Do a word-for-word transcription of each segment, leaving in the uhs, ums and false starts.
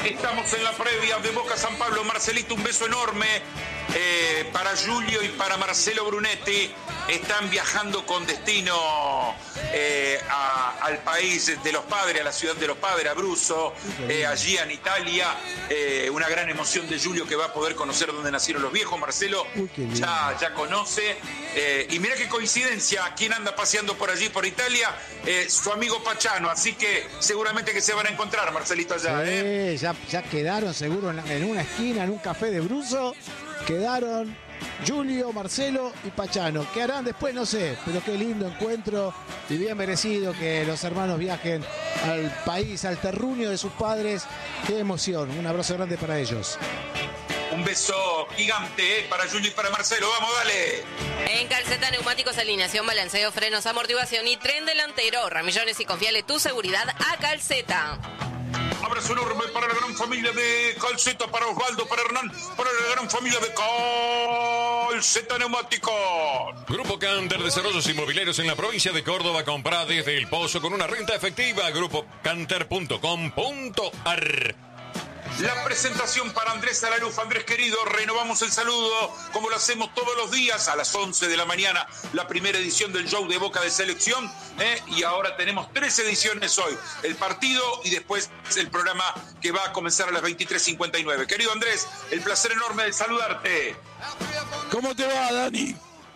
Estamos en la previa de Boca San Pablo. Marcelito, un beso enorme eh, para Julio y para Marcelo Brunetti. Están viajando con destino eh, a, al país de los padres, a la ciudad de los padres, a Abruzzo, eh, allí en Italia. Eh, una gran emoción de Julio, que va a poder conocer dónde nacieron los viejos. Marcelo ya, ya conoce. Eh, y mira qué coincidencia, quién anda paseando por allí, por Italia, eh, su amigo Pachano. Así que seguramente que se van a encontrar, Marcelito, allá. Sí, ¿eh? ya, ya quedaron seguro en, en una esquina, en un café de Abruzzo. Quedaron Julio, Marcelo y Pachano. ¿Qué harán después? No sé, pero qué lindo encuentro y bien merecido que los hermanos viajen al país, al terruño de sus padres. Qué emoción, un abrazo grande para ellos. Un beso gigante eh, para Julio y para Marcelo. Vamos, dale. En Calceta, neumáticos, alineación, balanceo, frenos, amortiguación y tren delantero. Ramillones y confiale tu seguridad a Calceta. Abrazo enorme para la gran familia de Calceta, para Osvaldo, para Hernán, para la gran familia de Calceta Neumáticos. Grupo Canter, desarrollos inmobiliarios en la provincia de Córdoba. Comprá desde El Pozo con una renta efectiva. grupo canter punto com punto a r. La presentación para Andrés Alaluf. Andrés querido, renovamos el saludo como lo hacemos todos los días a las once de la mañana, la primera edición del show de Boca de Selección, ¿eh? Y ahora tenemos tres ediciones hoy, el partido y después el programa que va a comenzar a las veintitrés cincuenta y nueve. Querido Andrés, el placer enorme de saludarte. ¿Cómo te va, Dani?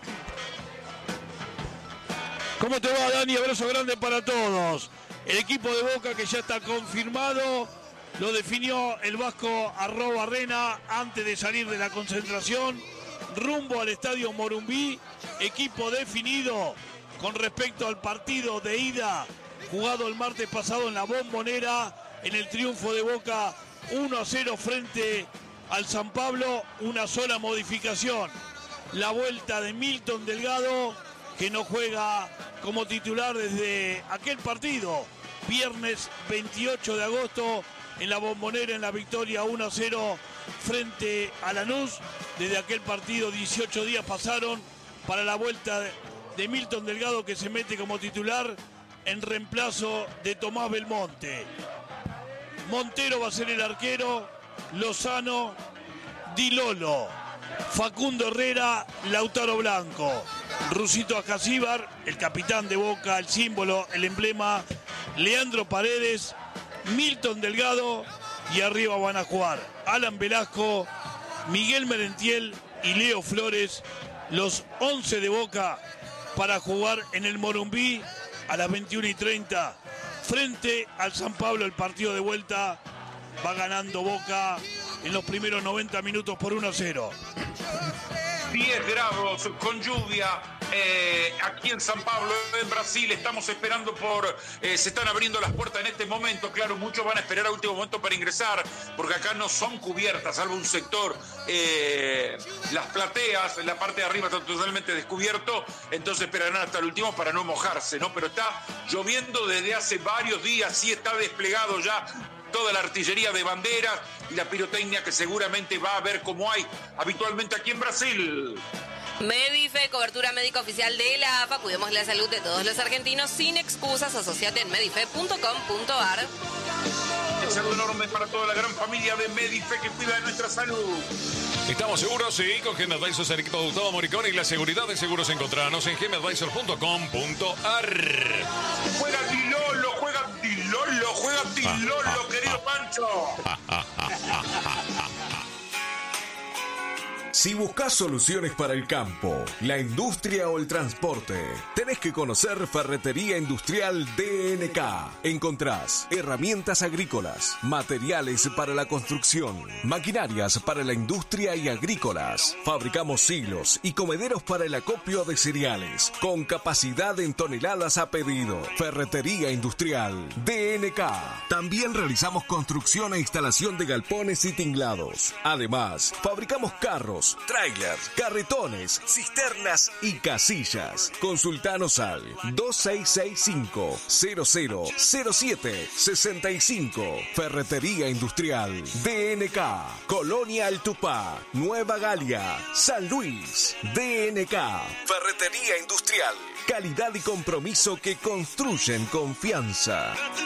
¿Cómo te va, Dani? Abrazo grande para todos. El equipo de Boca que ya está confirmado. Lo definió el vasco Arrobarrena antes de salir de la concentración, rumbo al estadio Morumbí. Equipo definido con respecto al partido de ida jugado el martes pasado en la Bombonera, en el triunfo de Boca uno a cero frente al San Pablo. Una sola modificación, la vuelta de Milton Delgado, que no juega como titular desde aquel partido, viernes veintiocho de agosto, en la Bombonera, en la victoria uno a cero frente a Lanús. Desde aquel partido dieciocho días pasaron para la vuelta de Milton Delgado, que se mete como titular en reemplazo de Tomás Belmonte. Montero va a ser el arquero, Lozano, Di Lolo, Facundo Herrera, Lautaro Blanco, Rusito Acasíbar, el capitán de Boca, el símbolo, el emblema, Leandro Paredes, Milton Delgado, y arriba van a jugar Alan Velasco, Miguel Merentiel y Leo Flores, los once de Boca para jugar en el Morumbí a las veintiuna y treinta frente al San Pablo. El partido de vuelta va ganando Boca en los primeros noventa minutos por uno a cero. diez grados con lluvia eh, aquí en San Pablo, en Brasil. Estamos esperando por... Eh, se están abriendo las puertas en este momento. Claro, muchos van a esperar a último momento para ingresar, porque acá no son cubiertas, salvo un sector. Eh, las plateas, en la parte de arriba está totalmente descubierto, entonces esperarán hasta el último para no mojarse, ¿no? Pero está lloviendo desde hace varios días, sí está desplegado ya toda la artillería de banderas y la pirotecnia que seguramente va a ver como hay habitualmente aquí en Brasil. Medife, cobertura médica oficial de la A F A. Cuidemos la salud de todos los argentinos sin excusas. Asociate en medife punto com punto a r. Un saludo enorme para toda la gran familia de Medife que cuida de nuestra salud. Estamos seguros, sí, con Gem Advisors, el equipo de Gustavo Moricón y la seguridad de seguros. Encontrarnos en gem advisors punto com punto a r. Juega Dilolo, juega Dilolo, juega Dilolo, querido Pancho. Si buscas soluciones para el campo, la industria o el transporte, tenés que conocer Ferretería Industrial D N K. Encontrás herramientas agrícolas, materiales para la construcción, maquinarias para la industria y agrícolas. Fabricamos silos y comederos para el acopio de cereales, con capacidad en toneladas a pedido. Ferretería Industrial D N K. También realizamos construcción e instalación de galpones y tinglados. Además, fabricamos carros, trailers, carretones, cisternas y casillas. Consultanos al dos seis seis cinco, cero cero cero siete seis cinco. Ferretería Industrial D N K. Colonia El Tupá, Nueva Galia, San Luis. D N K. Ferretería Industrial. Calidad y compromiso que construyen confianza.